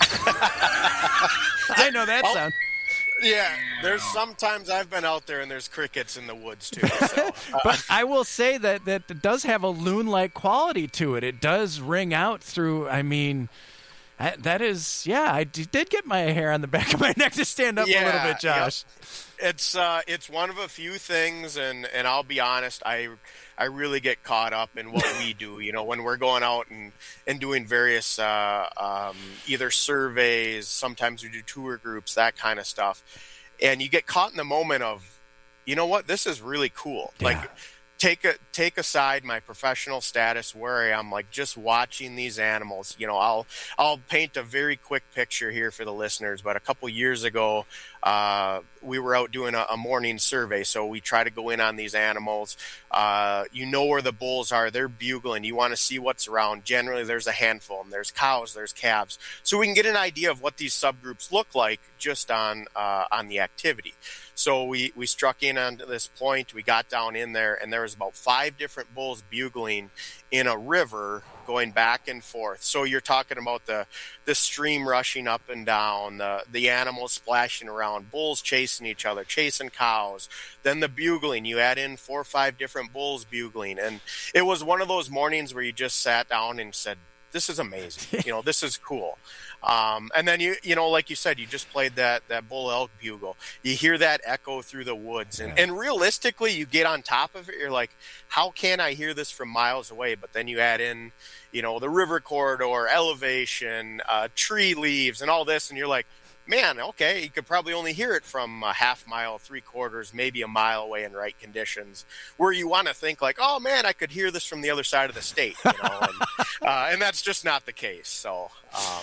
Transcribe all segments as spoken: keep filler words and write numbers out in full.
I know that oh, sound. Yeah, there's sometimes I've been out there and there's crickets in the woods too. So, uh, But I will say that, that it does have a loon-like quality to it. It does ring out through, I mean, I, that is, yeah, I d- did get my hair on the back of my neck to stand up yeah, a little bit, Josh. Yep. It's uh, it's one of a few things, and, and I'll be honest, I I really get caught up in what we do. You know, when we're going out and, and doing various uh, um, either surveys, sometimes we do tour groups, that kind of stuff, and you get caught in the moment of, you know what, this is really cool. Yeah. Like, take a take aside my professional status where I am, like just watching these animals. You know, I'll I'll paint a very quick picture here for the listeners. But a couple years ago, uh, we were out doing a, a morning survey, so we try to go in on these animals. Uh, you know where the bulls are; they're bugling. You want to see what's around. Generally, there's a handful, and there's cows, there's calves, so we can get an idea of what these subgroups look like just on uh, on the activity. So we, we struck in on this point. We got down in there, and there was about five different bulls bugling in a river going back and forth. So you're talking about the the stream rushing up and down, the the animals splashing around, bulls chasing each other, chasing cows. Then the bugling. You add in four or five different bulls bugling, and it was one of those mornings where you just sat down and said, "This is amazing. You know, this is cool." Um, and then you, you know, like you said, you just played that, that bull elk bugle. You hear that echo through the woods, and, Yeah. and realistically, you get on top of it. You're like, how can I hear this from miles away? But then you add in, you know, the river corridor, elevation, uh, tree leaves, and all this, and you're like, man, okay, you could probably only hear it from a half mile, three quarters, maybe a mile away in right conditions, where you want to think like, oh man, I could hear this from the other side of the state, you know, and, uh, and that's just not the case. So, um,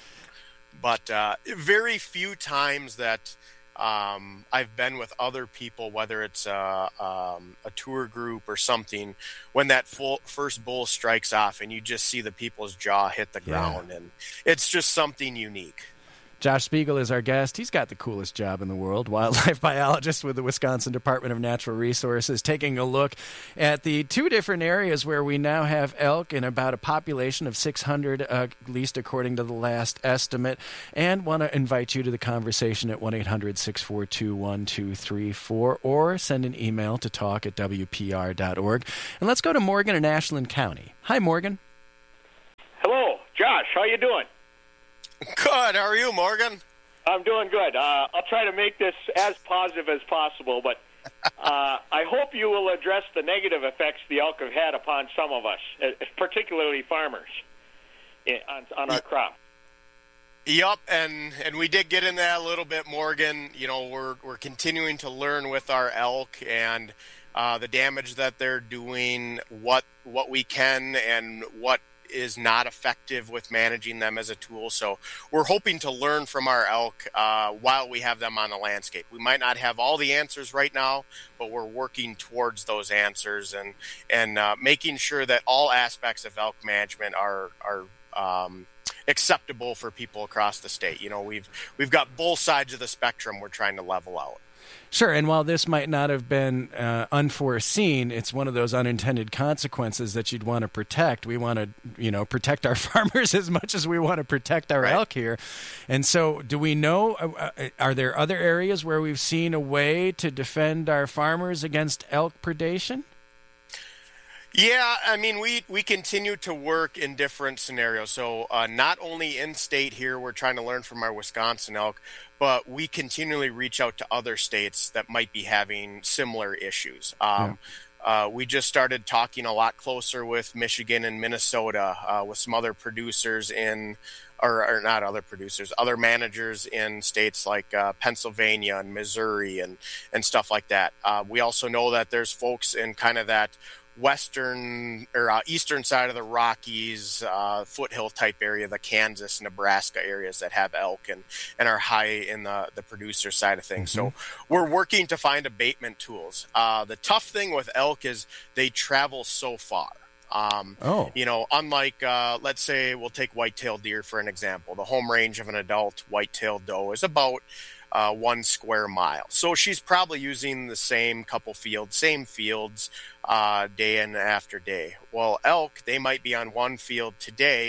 But uh, very few times that um, I've been with other people, whether it's a, um, a tour group or something, when that full first bull strikes off and you just see the people's jaw hit the ground. Yeah. And it's just something unique. Josh Spiegel is our guest. He's got the coolest job in the world, wildlife biologist with the Wisconsin Department of Natural Resources, taking a look at the two different areas where we now have elk in about a population of six hundred, uh, at least according to the last estimate, and want to invite you to the conversation at one eight hundred, six four two, one two three four or send an email to talk at w p r dot org. And let's go to Morgan in Ashland County. Hi, Morgan. Hello, Josh. How you doing? Good. How are you, Morgan? I'm doing good. Uh, I'll try to make this as positive as possible, but uh, I hope you will address the negative effects the elk have had upon some of us, particularly farmers, on, on our crop. Yep, and and we did get in that a little bit, Morgan. You know, we're we're continuing to learn with our elk and uh, the damage that they're doing, what what we can and what is not effective with managing them as a tool. So we're hoping to learn from our elk uh, while we have them on the landscape. We might not have all the answers right now, but we're working towards those answers and and uh, making sure that all aspects of elk management are are um, acceptable for people across the state. You know, we've we've got both sides of the spectrum we're trying to level out. Sure, and while this might not have been uh, unforeseen, it's one of those unintended consequences that you'd want to protect. We want to, you know, protect our farmers as much as we want to protect our right. elk here. And so do we know, uh, are there other areas where we've seen a way to defend our farmers against elk predation? Yeah, I mean, we, we continue to work in different scenarios. So uh, not only in state here, we're trying to learn from our Wisconsin elk, but we continually reach out to other states that might be having similar issues. Um, yeah. uh, we just started talking a lot closer with Michigan and Minnesota, uh, with some other producers in, or, or not other producers, other managers in states like uh, Pennsylvania and Missouri and, and stuff like that. Uh, we also know that there's folks in kind of that western or uh, eastern side of the Rockies, uh, foothill type area, the Kansas, Nebraska areas that have elk and, and are high in the, the producer side of things. Mm-hmm. So we're working to find abatement tools. Uh, the tough thing with elk is they travel so far. Um, oh. You know, unlike, uh, let's say we'll take white-tailed deer for an example. The home range of an adult white-tailed doe is about Uh, one square mile. So she's probably using the same couple fields, same fields, uh, day in after day. Well, elk, they might be on one field today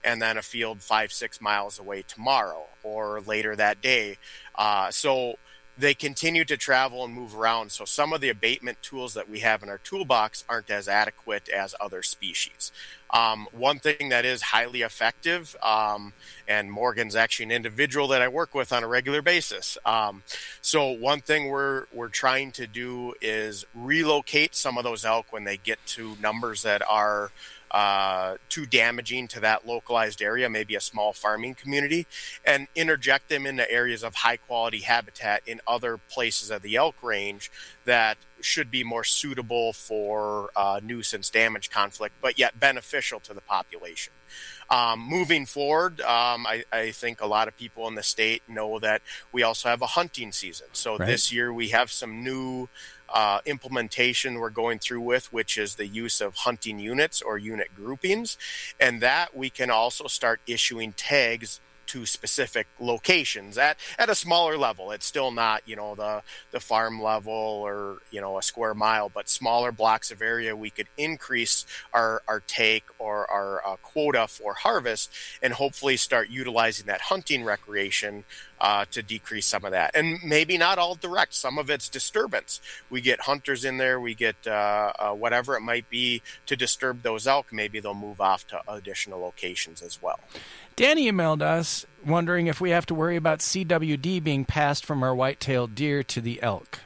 and then a field five, six miles away tomorrow or later that day. Uh, so they continue to travel and move around. So some of the abatement tools that we have in our toolbox aren't as adequate as other species. Um, one thing that is highly effective, um, and Morgan's actually an individual that I work with on a regular basis. Um, so one thing we're we're trying to do is relocate some of those elk when they get to numbers that are Uh, too damaging to that localized area, maybe a small farming community, and interject them into areas of high quality habitat in other places of the elk range that should be more suitable for uh, nuisance damage conflict, but yet beneficial to the population. Um, moving forward, um, I, I think a lot of people in the state know that we also have a hunting season. So right. This year we have some new uh, implementation we're going through with, which is the use of hunting units or unit groupings. And that we can also start issuing tags to specific locations at, at a smaller level. It's still not, you know, the, the farm level or, you know, a square mile, but smaller blocks of area we could increase our, our take or our uh, quota for harvest and hopefully start utilizing that hunting recreation uh, to decrease some of that. And maybe not all direct. Some of it's disturbance. We get hunters in there. We get uh, uh, whatever it might be to disturb those elk. Maybe they'll move off to additional locations as well. Danny emailed us wondering if we have to worry about C W D being passed from our white-tailed deer to the elk.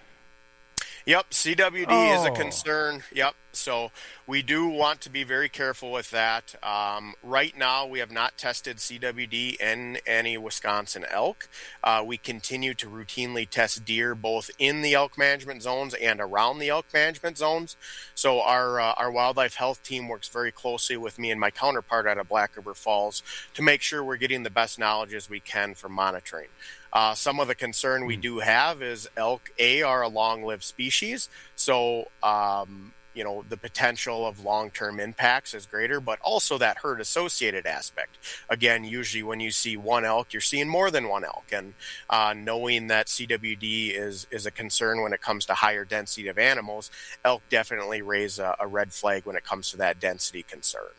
Yep, C W D oh. is a concern. Yep, so we do want to be very careful with that. Um, right now, we have not tested C W D in any Wisconsin elk. Uh, we continue to routinely test deer both in the elk management zones and around the elk management zones. So our uh, our wildlife health team works very closely with me and my counterpart out of Black River Falls to make sure we're getting the best knowledge as we can for monitoring. Uh, some of the concern we do have is elk, A, are a long-lived species, so um, you know the potential of long-term impacts is greater, but also that herd-associated aspect. Again, usually when you see one elk, you're seeing more than one elk, and uh, knowing that C W D is is a concern when it comes to higher density of animals, elk definitely raise a, a red flag when it comes to that density concern.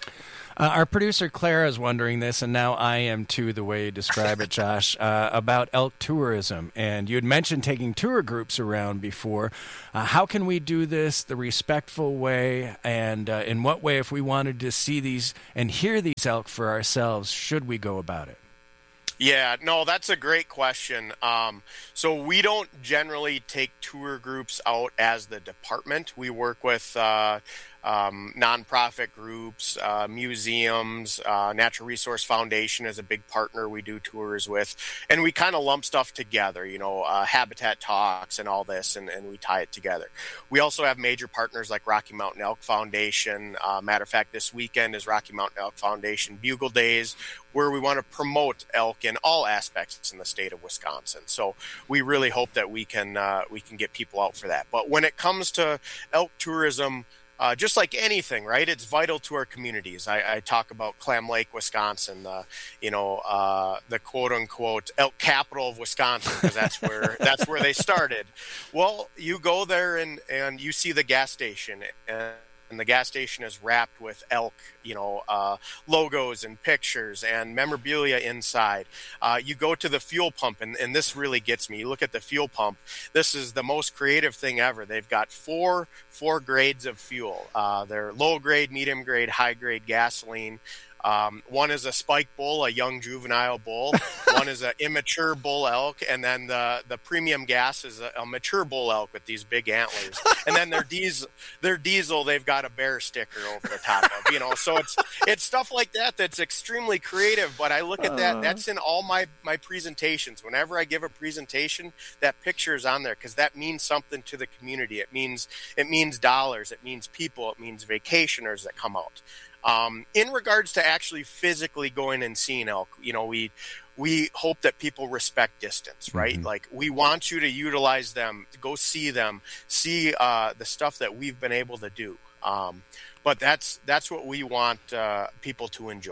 Uh, our producer Clara is wondering this, and now I am too, the way you describe it, Josh, uh, about elk tourism. And you had mentioned taking tour groups around before. Uh, how can we do this the respectful way, and uh, in what way, if we wanted to see these and hear these elk for ourselves, should we go about it? Yeah, no, that's a great question. Um, so we don't generally take tour groups out as the department. We work with uh, um, nonprofit groups, uh, museums, uh, Natural Resource Foundation is a big partner we do tours with, and we kind of lump stuff together, you know, uh, Habitat Talks and all this, and, and we tie it together. We also have major partners like Rocky Mountain Elk Foundation. Uh, matter of fact, this weekend is Rocky Mountain Elk Foundation Bugle Days, where we want to promote elk in all aspects in the state of Wisconsin. So we really hope that we can uh, we can get people out for that. But when it comes to elk tourism, uh, just like anything, right, it's vital to our communities. I, I talk about Clam Lake, Wisconsin, the you know uh, the quote unquote elk capital of Wisconsin, because that's where that's where they started. Well, you go there and and you see the gas station, and And the gas station is wrapped with elk, you know, uh, logos and pictures and memorabilia inside. Uh, you go to the fuel pump, and, and this really gets me. You look at the fuel pump. This is the most creative thing ever. They've got four four grades of fuel. Uh, they're low grade, medium grade, high grade gasoline. Um, one is a spike bull, a young juvenile bull. One is an immature bull elk, and then the the premium gas is a, a mature bull elk with these big antlers. And then their diesel, their diesel, they've got a bear sticker over the top of. You know, so it's it's stuff like that that's extremely creative. But I look at that; that's in all my my presentations. Whenever I give a presentation, that picture is on there because that means something to the community. It means it means dollars. It means people. It means vacationers that come out. Um, in regards to actually physically going and seeing elk, you know, we we hope that people respect distance, right? Mm-hmm. Like, we want you to utilize them, go see them, see uh, the stuff that we've been able to do. Um, but that's that's what we want uh, people to enjoy.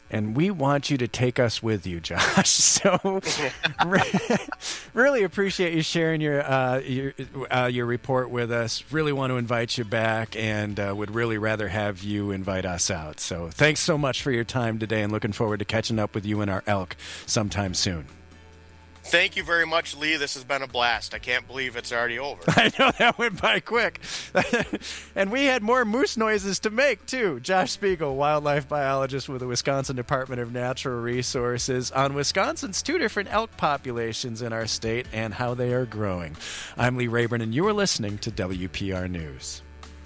And we want you to take us with you, Josh. So really appreciate you sharing your uh, your, uh, your report with us. Really want to invite you back, and uh, would really rather have you invite us out. So thanks so much for your time today, and looking forward to catching up with you and our elk sometime soon. Thank you very much, Lee. This has been a blast. I can't believe it's already over. I know, that went by quick. And we had more moose noises to make, too. Josh Spiegel, wildlife biologist with the Wisconsin Department of Natural Resources, on Wisconsin's two different elk populations in our state and how they are growing. I'm Lee Rayburn, and you are listening to W P R News.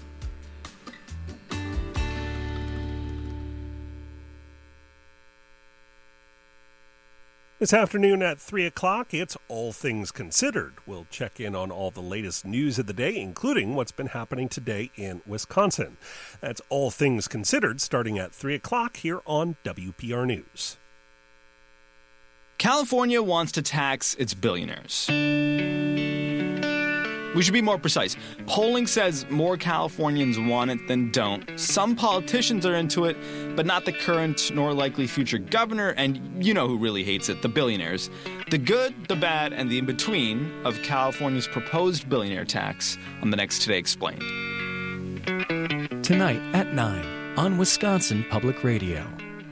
This afternoon at three o'clock, it's All Things Considered. We'll check in on all the latest news of the day, including what's been happening today in Wisconsin. That's All Things Considered, starting at three o'clock here on W P R News. California wants to tax its billionaires. We should be more precise. Polling says more Californians want it than don't. Some politicians are into it, but not the current nor likely future governor, and you know who really hates it, the billionaires. The good, the bad, and the in-between of California's proposed billionaire tax on the next Today Explained. Tonight at nine on Wisconsin Public Radio.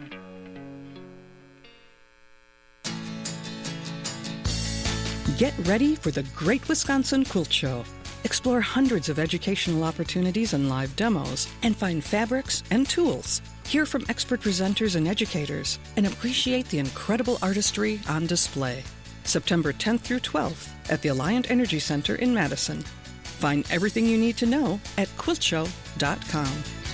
Get ready for the Great Wisconsin Quilt Show. Explore hundreds of educational opportunities and live demos, and find fabrics and tools. Hear from expert presenters and educators, and appreciate the incredible artistry on display. September tenth through twelfth at the Alliant Energy Center in Madison. Find everything you need to know at quilt show dot com.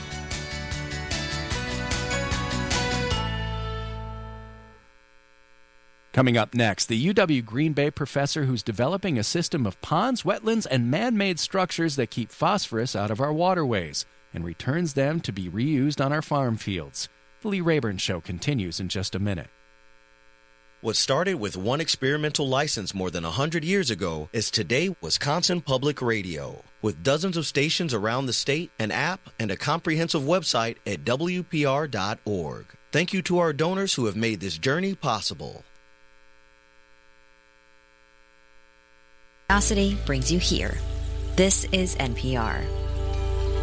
Coming up next, the U W Green Bay professor who's developing a system of ponds, wetlands, and man-made structures that keep phosphorus out of our waterways and returns them to be reused on our farm fields. The Lee Rayburn Show continues in just a minute. What started with one experimental license more than one hundred years ago is today Wisconsin Public Radio. With dozens of stations around the state, an app, and a comprehensive website at W P R dot org. Thank you to our donors who have made this journey possible. Curiosity brings you here. This is N P R.